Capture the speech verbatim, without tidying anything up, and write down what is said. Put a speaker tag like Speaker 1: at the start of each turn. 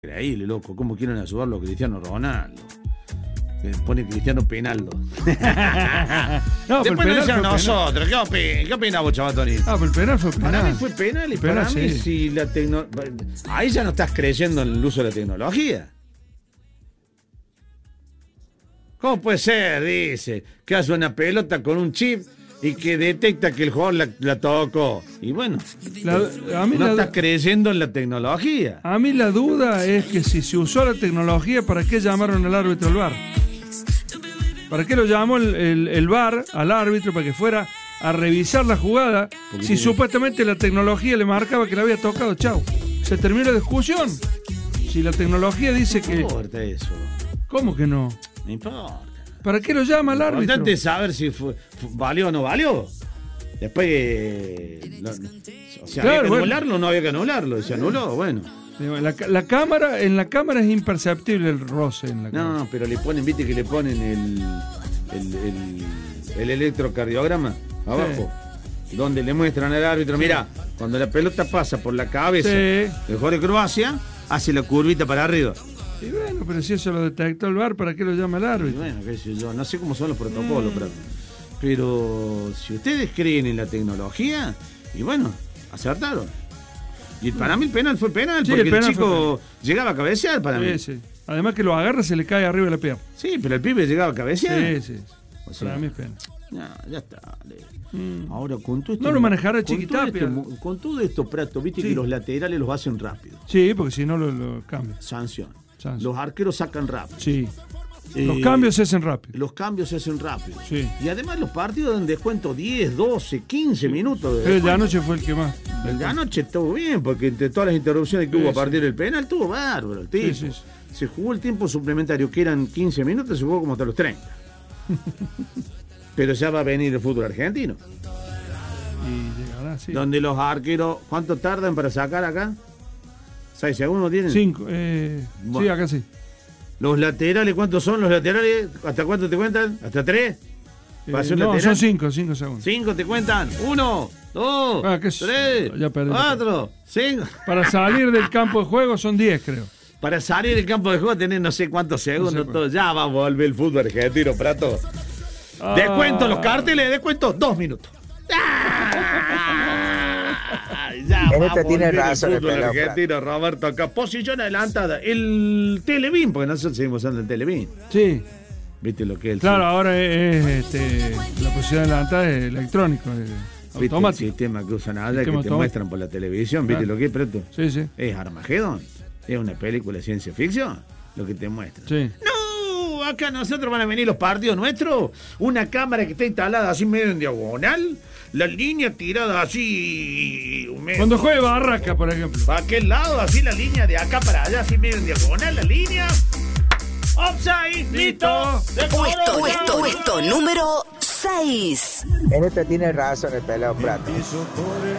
Speaker 1: Increíble, loco, cómo quieren ayudarlo a Cristiano Ronaldo. Que pone Cristiano Penaldo.
Speaker 2: No,
Speaker 1: Después
Speaker 2: pero
Speaker 1: nos dicen
Speaker 2: el penal fue
Speaker 1: nosotros. ¿Qué opina, ¿Qué opina vos, Chavatoni?
Speaker 2: Ah, pero el penal fue penal.
Speaker 1: Para mí fue penal y
Speaker 2: Penal,
Speaker 1: para mí
Speaker 2: sí.
Speaker 1: si la tecnología... Ahí ya no estás creyendo en el uso de la tecnología. ¿Cómo puede ser? Dice, que hace una pelota con un chip y que detecta que el jugador la, la tocó. Y bueno,
Speaker 2: La- a mí
Speaker 1: no
Speaker 2: la-
Speaker 1: estás creyendo en la tecnología.
Speaker 2: A mí la duda es que si se usó la tecnología, ¿para qué llamaron al árbitro al V A R? ¿Para qué lo llamó el, el, el V A R al árbitro para que fuera a revisar la jugada si supuestamente la tecnología le marcaba que le había tocado? Chau. Se terminó la discusión. Si la tecnología dice
Speaker 1: No
Speaker 2: que...
Speaker 1: importa eso.
Speaker 2: ¿Cómo que no?
Speaker 1: No importa.
Speaker 2: ¿Para qué lo llama al
Speaker 1: Lo
Speaker 2: árbitro?
Speaker 1: importante es saber si fue, fue- valió o no valió. Después, eh, lo- o sea,
Speaker 2: Claro,
Speaker 1: había que
Speaker 2: bueno.
Speaker 1: anularlo o no había que anularlo. Se anuló, bueno.
Speaker 2: La, la cámara, en la cámara es imperceptible el roce en la cámara.
Speaker 1: No, pero le ponen, viste que le ponen el, el, el, el electrocardiograma abajo, donde le muestran al árbitro, mira, cuando la pelota pasa por la cabeza
Speaker 2: Sí.
Speaker 1: del jugador de Croacia, hace la curvita para arriba.
Speaker 2: Y bueno, pero si eso lo detectó el V A R, ¿para qué lo llama el
Speaker 1: Y
Speaker 2: árbitro?
Speaker 1: bueno, qué sé yo, no sé cómo son los protocolos, pero, pero si ustedes creen en la tecnología, y bueno, acertaron. Y para mí el penal fue penal,
Speaker 2: Sí,
Speaker 1: porque
Speaker 2: el
Speaker 1: el,
Speaker 2: penal fue
Speaker 1: chico llegaba a cabecear para mí.
Speaker 2: Sí, sí. Además que lo agarra, se le cae arriba de la pierna.
Speaker 1: Sí, pero el pibe llegaba a cabecear.
Speaker 2: Sí, sí.
Speaker 1: O sea,
Speaker 2: Para mí es pena.
Speaker 1: no, ya está. le-
Speaker 2: Mm.
Speaker 1: Ahora, con todo esto.
Speaker 2: No lo manejará
Speaker 1: con todo
Speaker 2: Chiquitapia.
Speaker 1: esto- Con todo esto, Prato, viste
Speaker 2: Sí.
Speaker 1: que los laterales los hacen rápido.
Speaker 2: Sí, porque si no lo, lo cambia.
Speaker 1: Sanción.
Speaker 2: Sanción.
Speaker 1: Los arqueros sacan rápido.
Speaker 2: Sí.
Speaker 1: Eh,
Speaker 2: Los cambios se hacen rápido.
Speaker 1: Los cambios se hacen rápido.
Speaker 2: Sí.
Speaker 1: Y además los partidos dan descuento diez, doce, quince minutos. De
Speaker 2: El de
Speaker 1: descuento.
Speaker 2: anoche fue el que más.
Speaker 1: El de anoche estuvo bien, porque entre todas las interrupciones que
Speaker 2: Sí,
Speaker 1: hubo a
Speaker 2: sí.
Speaker 1: partir del penal, estuvo bárbaro el tipo.
Speaker 2: Sí, sí, sí.
Speaker 1: Se jugó el tiempo suplementario, que eran quince minutos, se jugó como hasta los treinta. Pero ya va a venir el fútbol argentino,
Speaker 2: Y llegará, sí.
Speaker 1: donde los arqueros, ¿cuánto tardan para sacar acá? ¿Seis segundos tienen?
Speaker 2: Cinco. Eh,
Speaker 1: Bueno.
Speaker 2: Sí, acá sí.
Speaker 1: Los laterales, ¿cuántos son los laterales? ¿Hasta cuánto te cuentan? ¿Hasta tres?
Speaker 2: Eh,
Speaker 1: ¿Para ser
Speaker 2: no,
Speaker 1: lateral?
Speaker 2: son cinco, cinco segundos.
Speaker 1: ¿Cinco te cuentan? Uno, dos,
Speaker 2: Ah, qué s-
Speaker 1: tres,
Speaker 2: ya perdí.
Speaker 1: cuatro, cinco.
Speaker 2: Para salir del campo de juego son diez, creo.
Speaker 1: Para salir del campo de juego tenés no sé cuántos segundos.
Speaker 2: cuánto.
Speaker 1: todo. Ya va a volver el fútbol argentino, Prato.
Speaker 2: Ah.
Speaker 1: Descuento los carteles, descuento dos minutos. Ya
Speaker 3: En
Speaker 1: va
Speaker 3: esta
Speaker 1: a
Speaker 3: tiene
Speaker 1: volver
Speaker 3: razón
Speaker 1: el
Speaker 3: el
Speaker 1: fútbol
Speaker 3: pelado,
Speaker 1: argentino, Roberto, acá. Posición adelantada. El Televín, porque nosotros seguimos usando el Televín.
Speaker 2: Sí.
Speaker 1: ¿Viste lo que es el
Speaker 2: Claro, ahora es, es, este, la posición adelantada es electrónico, es
Speaker 1: ¿Viste el
Speaker 2: automático.
Speaker 1: sistema que usan allá, que te
Speaker 2: Sistema automático.
Speaker 1: muestran por la televisión? ¿Viste
Speaker 2: Claro.
Speaker 1: lo que es, Prato?
Speaker 2: Sí, sí.
Speaker 1: Es Armagedón. Es una película de ciencia ficción lo que te muestra.
Speaker 2: Sí.
Speaker 1: No, acá nosotros van a venir los partidos nuestros. Una cámara que está instalada así medio en diagonal. La línea tirada así. medio-
Speaker 2: Cuando juegue Barraca, por ejemplo.
Speaker 1: ¿Para aquel lado? Así la línea de acá para allá, así medio en diagonal. La línea. Offside, listo. de
Speaker 4: Puesto,
Speaker 1: color,
Speaker 4: puesto, puesto número seis.
Speaker 3: En esta tiene razón el pelado Prato.